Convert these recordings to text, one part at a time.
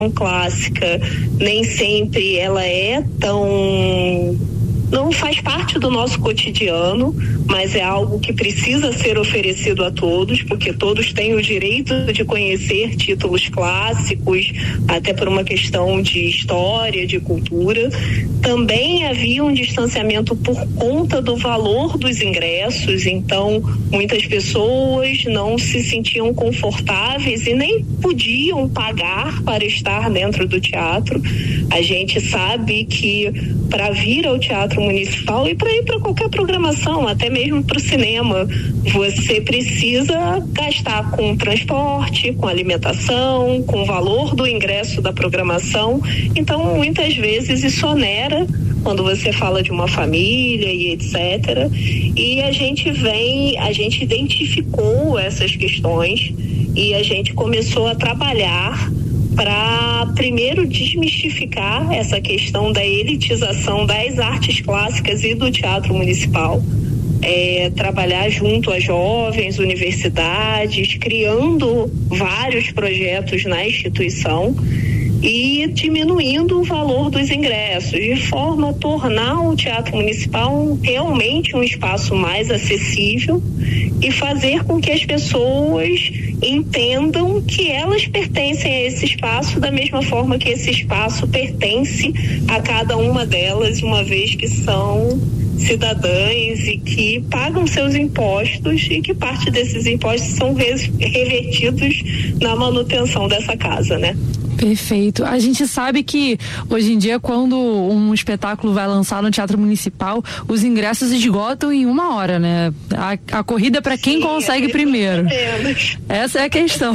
clássica nem sempre ela é não faz parte do nosso cotidiano, mas é algo que precisa ser oferecido a todos, porque todos têm o direito de conhecer títulos clássicos, até por uma questão de história, de cultura. Também havia um distanciamento por conta do valor dos ingressos, então muitas pessoas não se sentiam confortáveis e nem podiam pagar para estar dentro do teatro. A gente sabe que para vir ao Teatro Municipal e para ir para qualquer programação, até mesmo para o cinema, você precisa gastar com transporte, com alimentação, com o valor do ingresso da programação. Então, muitas vezes isso onera quando você fala de uma família e etc. E a gente identificou essas questões e a gente começou a trabalhar para primeiro desmistificar essa questão da elitização das artes clássicas e do teatro municipal, trabalhar junto a jovens, universidades, criando vários projetos na instituição e diminuindo o valor dos ingressos, de forma a tornar o Teatro Municipal realmente um espaço mais acessível e fazer com que as pessoas entendam que elas pertencem a esse espaço da mesma forma que esse espaço pertence a cada uma delas, uma vez que são cidadãs e que pagam seus impostos e que parte desses impostos são revertidos na manutenção dessa casa, né? Perfeito. A gente sabe que hoje em dia, quando um espetáculo vai lançar no Teatro Municipal, os ingressos esgotam em 1 hora, né? A corrida é para quem consegue primeiro. Essa é a questão.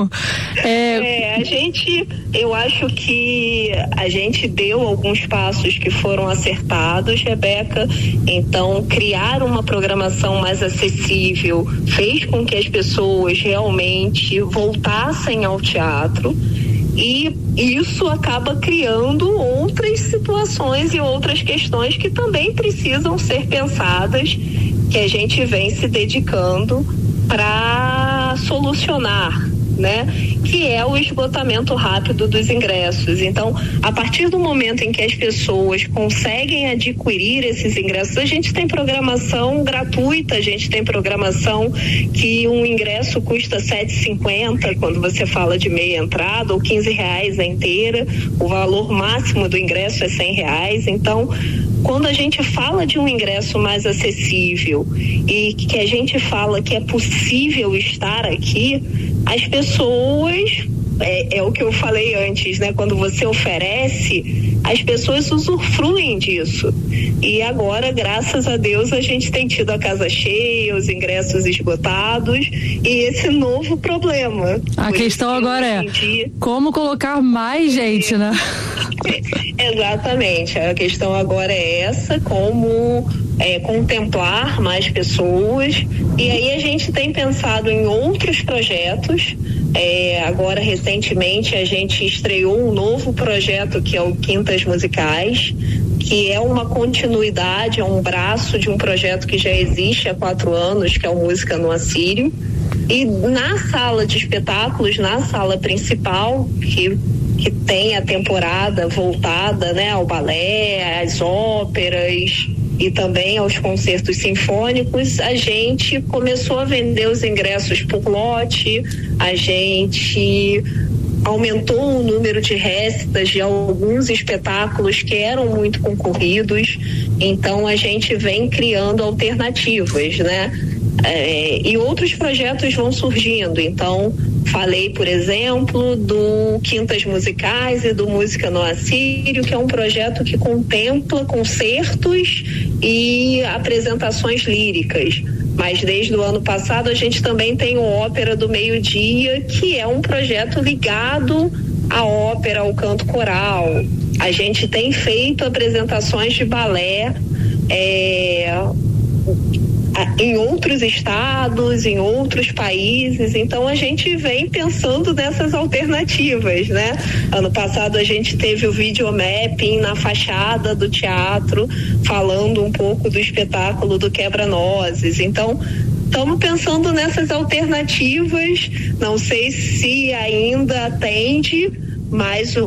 Eu acho que a gente deu alguns passos que foram acertados, Rebeca. Então, criar uma programação mais acessível fez com que as pessoas realmente voltassem ao teatro. E isso acaba criando outras situações e outras questões que também precisam ser pensadas, que a gente vem se dedicando para solucionar, né? Que é o esgotamento rápido dos ingressos. Então, a partir do momento em que as pessoas conseguem adquirir esses ingressos, a gente tem programação gratuita, a gente tem programação que um ingresso custa R$7,50 quando você fala de meia entrada, ou R$15 a inteira. O valor máximo do ingresso é R$100. Então, quando a gente fala de um ingresso mais acessível e que a gente fala que é possível estar aqui, as pessoas, é o que eu falei antes, né? Quando você oferece, as pessoas usufruem disso. E agora, graças a Deus, a gente tem tido a casa cheia, os ingressos esgotados e esse novo problema. A questão agora é como colocar mais gente, né? Exatamente. A questão agora é essa, como contemplar mais pessoas. E aí a gente tem pensado em outros projetos. Agora, recentemente, a gente estreou um novo projeto que é o Quintas Musicais, que é uma continuidade, é um braço de um projeto que já existe há 4 anos, que é o Música no Assírio. E na sala de espetáculos, na sala principal, que tem a temporada voltada, né, ao balé, às óperas e também aos concertos sinfônicos, a gente começou a vender os ingressos por lote, a gente aumentou o número de récitas de alguns espetáculos que eram muito concorridos, então a gente vem criando alternativas, né? E outros projetos vão surgindo, então falei, por exemplo, do Quintas Musicais e do Música no Assírio, que é um projeto que contempla concertos e apresentações líricas. Mas desde o ano passado a gente também tem o Ópera do Meio-Dia, que é um projeto ligado à ópera, ao canto coral. A gente tem feito apresentações de balé em outros estados, em outros países, então a gente vem pensando nessas alternativas, né? Ano passado a gente teve o videomapping na fachada do teatro, falando um pouco do espetáculo do Quebra-Nozes, então estamos pensando nessas alternativas, não sei se ainda atende, mas